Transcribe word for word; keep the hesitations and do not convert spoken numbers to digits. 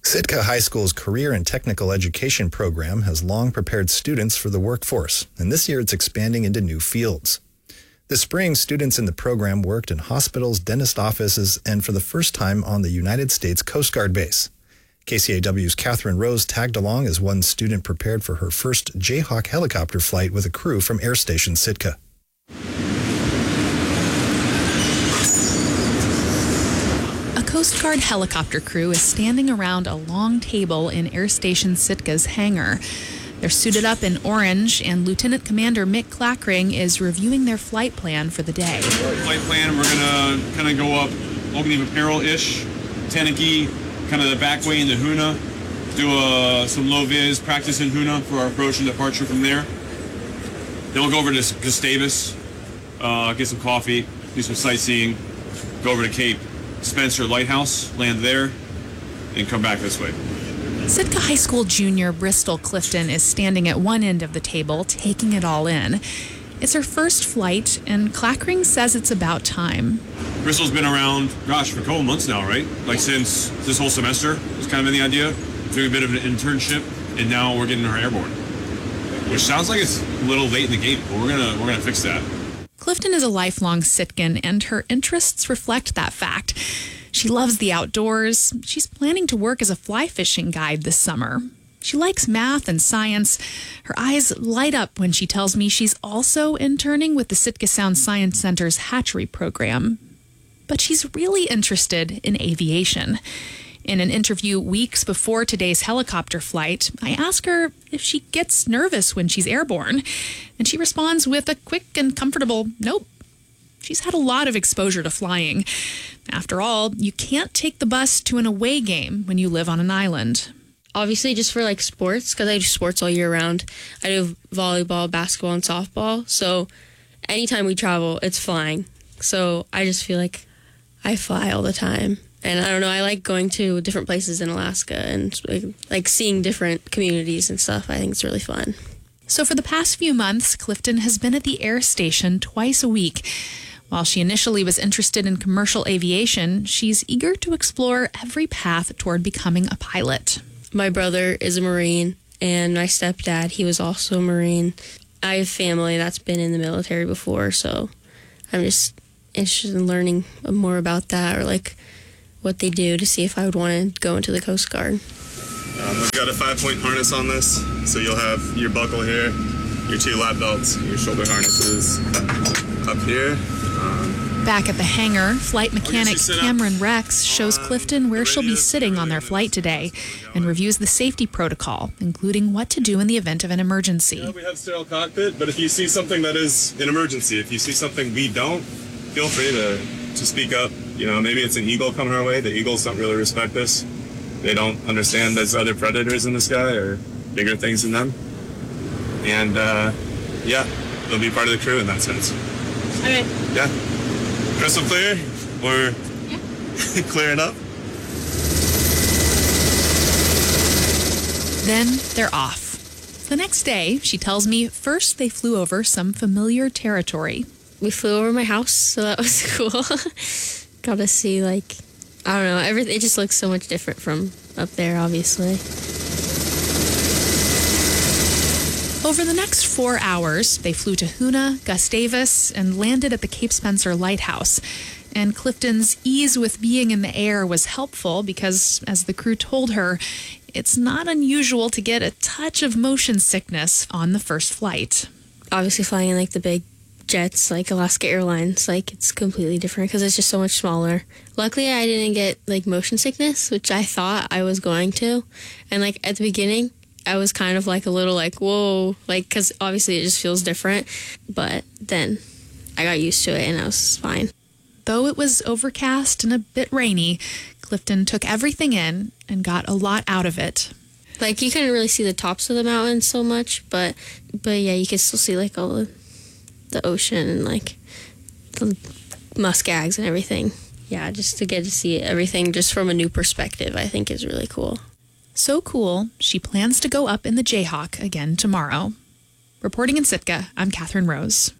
Sitka High School's Career and Technical Education program has long prepared students for the workforce, and this year it's expanding into new fields. This spring, students in the program worked in hospitals, dentist offices, and for the first time on the United States Coast Guard base. K C A W's Catherine Rose tagged along as one student prepared for her first Jayhawk helicopter flight with a crew from Air Station Sitka. A Coast Guard helicopter crew is standing around a long table in Air Station Sitka's hangar. They're suited up in orange, and Lieutenant Commander Mick Clackring is reviewing their flight plan for the day. Flight plan, we're going to kind of go up Ogden Apparel-ish, Tanaki, kind of the back way into Hoonah, do uh, some low-vis practice in Hoonah for our approach and departure from there. Then we'll go over to Gustavus, uh, get some coffee, do some sightseeing, go over to Cape Spencer Lighthouse, land there, and come back this way. Sitka High School junior Bristol Clifton is standing at one end of the table, taking it all in. It's her first flight, and Clackring says it's about time. Bristol's been around, gosh, for a couple months now, right? Like since this whole semester was kind of been the idea. Doing a bit of an internship, and now we're getting her airborne. Which sounds like it's a little late in the game, but we're gonna we're gonna fix that. Clifton is a lifelong Sitkan, and her interests reflect that fact. She loves the outdoors. She's planning to work as a fly fishing guide this summer. She likes math and science. Her eyes light up when she tells me she's also interning with the Sitka Sound Science Center's hatchery program. But she's really interested in aviation. In an interview weeks before today's helicopter flight, I ask her if she gets nervous when she's airborne, and she responds with a quick and comfortable nope. She's had a lot of exposure to flying. After all, you can't take the bus to an away game when you live on an island. Obviously, just for like sports, because I do sports all year round. I do volleyball, basketball, and softball. So anytime we travel, it's flying. So I just feel like I fly all the time. And I don't know, I like going to different places in Alaska and like, like seeing different communities and stuff. I think it's really fun. So for the past few months, Clifton has been at the air station twice a week. While she initially was interested in commercial aviation, she's eager to explore every path toward becoming a pilot. My brother is a Marine, and my stepdad, he was also a Marine. I have family that's been in the military before, so I'm just interested in learning more about that, or like what they do, to see if I would want to go into the Coast Guard. Um, we've got a five-point harness on this, so you'll have your buckle here, your two lap belts, your shoulder harnesses up here. Um, Back at the hangar, flight mechanic Cameron Rex shows Clifton where she'll be sitting on their flight today and reviews the safety protocol, including what to do in the event of an emergency. Yeah, we have sterile cockpit, but if you see something that is an emergency, if you see something we don't, feel free to, to speak up. You know, maybe it's an eagle coming our way. The eagles don't really respect us. They don't understand there's other predators in the sky or bigger things than them. And, uh, yeah, they'll be part of the crew in that sense. Okay. Yeah. Crystal clear? Or yeah. Clearing up? Then they're off. The next day, she tells me, first they flew over some familiar territory. We flew over my house, so that was cool. Got to see, like, I don't know, everything. It just looks so much different from up there, obviously. Over the next four hours, they flew to Hoonah, Gustavus, and landed at the Cape Spencer Lighthouse. And Clifton's ease with being in the air was helpful because, as the crew told her, it's not unusual to get a touch of motion sickness on the first flight. Obviously, flying in, like, the big jets, like Alaska Airlines, like, it's completely different because it's just so much smaller. Luckily, I didn't get, like, motion sickness, which I thought I was going to. And, like, at the beginning, I was kind of, like, a little, like, whoa, like, because obviously it just feels different. But then I got used to it, and I was fine. Though it was overcast and a bit rainy, Clifton took everything in and got a lot out of it. Like, you couldn't really see the tops of the mountains so much, but, but yeah, you could still see, like, all the, the ocean and, like, the muskegs and everything. Yeah, just to get to see everything just from a new perspective, I think is really cool. So cool, she plans to go up in the Jayhawk again tomorrow. Reporting in Sitka, I'm Catherine Rose.